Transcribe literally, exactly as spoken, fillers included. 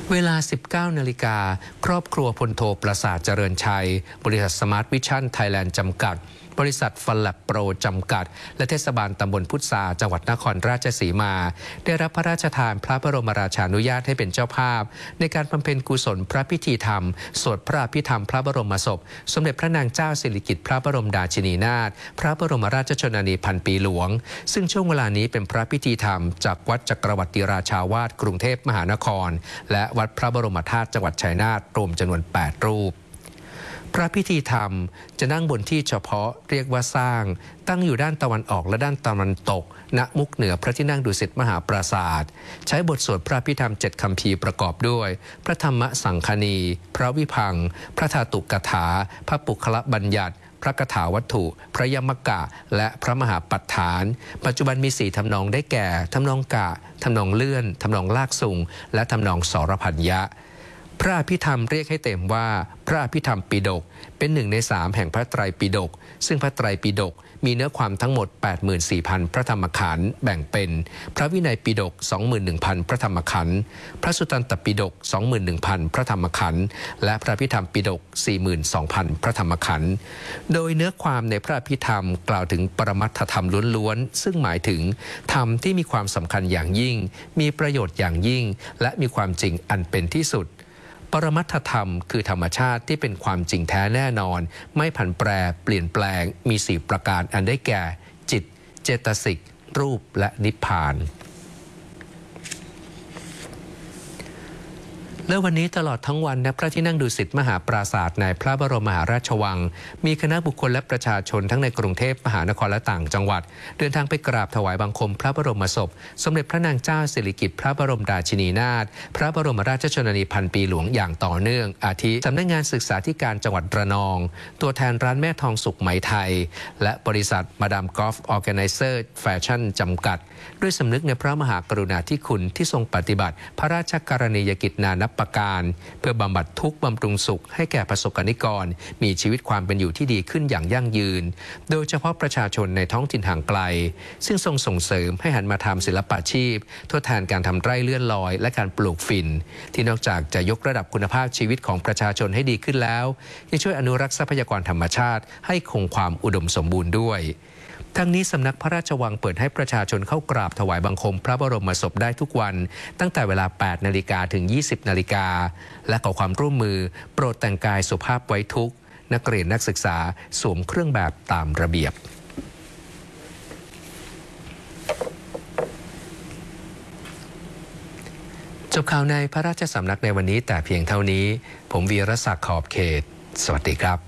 เวลา สิบเก้านาฬิกา ครอบครัวพลโทประสาทเจริญชัยบริษัทสมาร์ทวิชั่นไทยแลนด์จำกัดบริษัทฟันแลบโปรจำกัดและเทศบาลตำบลพุทธาจังหวัดนครราชสีมาได้รับพระราชทานพระบรมราชานุญาตให้เป็นเจ้าภาพในการบำเพ็ญกุศลพระพิธีธรรมสวดพระอภิธรรมพระบรมศพสมเด็จพระนางเจ้าสิริกิติ์พระบรมราชินีนาถพระบรมราชชนนีพันปีหลวงซึ่งช่วงเวลานี้เป็นพระพิธีธรรมจากวัดจักรวรรดิราชาวาสกรุงเทพมหานครและวัดพระบรมธาตุจังหวัดชัยนาทรวมจำนวนแปดรูปพระพิธีธรรมจะนั่งบนที่เฉพาะเรียกว่าสร้างตั้งอยู่ด้านตะวันออกและด้านตะวันตกณมุกเหนือพระที่นั่งดุสิตมหาปราสาทใช้บทสวดพระพิธรรมเจ็ดคัมภีร์ประกอบด้วยพระธรรมสังคณีพระวิพังค์พระธาตุกถาพระปุคละบัญญัติพระคาถาวัตถุพระยมกะและพระมหาปัฏฐานปัจจุบันมีสี่ทำนองได้แก่ทำนองกะทำนองเลื่อนทำนองลากสุงและทำนองสรพัญญะพระอภิธรรมเรียกให้เต็มว่าพระอภิธรรมปิฎกเป็นหนึ่งในสามแห่งพระไตรปิฎกซึ่งพระไตรปิฎกมีเนื้อความทั้งหมด แปดหมื่นสี่พัน พระธรรมขันธ์แบ่งเป็นพระวินัยปิฎก สองหมื่นหนึ่งพัน พระธรรมขันธ์พระสุตตันตปิฎก สองหมื่นหนึ่งพัน พระธรรมขันธ์และพระอภิธรรมปิฎก สี่หมื่นสองพัน พระธรรมขันธ์โดยเนื้อความในพระอภิธรรมกล่าวถึงปรมัตถธรรมล้วนๆซึ่งหมายถึงธรรมที่มีความสำคัญอย่างยิ่งมีประโยชน์อย่างยิ่งและมีความจริงอันเป็นที่สุดปรมัตถธรรมคือธรรมชาติที่เป็นความจริงแท้แน่นอนไม่ผันแปรเปลี่ยนแปลงมีสี่ประการอันได้แก่จิตเจตสิกรูปและนิพพานและวันนี้ตลอดทั้งวันณพระที่นั่งดุสิตมหาปราสาทในพระบรมมหาราชวังมีคณะบุคคลและประชาชนทั้งในกรุงเทพมหานครและต่างจังหวัดเดินทางไปกราบถวายบังคมพระบรมศพสมเด็จพระนางเจ้าสิริกิติ์พระบรมราชินีนาถพระบรมราชชนนีพันปีหลวงอย่างต่อเนื่องอาทิสำนักงานศึกษาธิการจังหวัดระนองตัวแทนร้านแม่ทองสุขไหมไทยและบริษัทมาดามกอล์ฟออร์แกไนเซอร์แฟชั่นจำกัดด้วยสำนึกในพระมหากรุณาธิคุณที่ทรงปฏิบัติพระราชกรณียกิจนานับประการเพื่อบำบัดทุกข์บำรุงสุขให้แก่ประสบกนิกรมีชีวิตความเป็นอยู่ที่ดีขึ้นอย่างยั่งยืนโดยเฉพาะประชาชนในท้องถิ่นห่างไกลซึ่งทรงส่งเสริมให้หันมาทำศิลปาชีพทดแทนการทำไร่เลื่อนลอยและการปลูกฝิ่นที่นอกจากจะยกระดับคุณภาพชีวิตของประชาชนให้ดีขึ้นแล้วยังช่วยอนุรักษ์ทรัพยากรธรรมชาติให้คงความอุดมสมบูรณ์ด้วยทั้งนี้สำนักพระราชวังเปิดให้ประชาชนเข้ากราบถวายบังคมพระบรมศพได้ทุกวันตั้งแต่เวลา แปดนาฬิกา ถึง ยี่สิบนาฬิกาและขอความร่วมมือโปรดแต่งกายสุภาพไว้ทุกข์นักเรียนนักศึกษาสวมเครื่องแบบตามระเบียบจบข่าวในพระราชสำนักในวันนี้แต่เพียงเท่านี้ผมวีรศักดิ์ขอบเขตสวัสดีครับ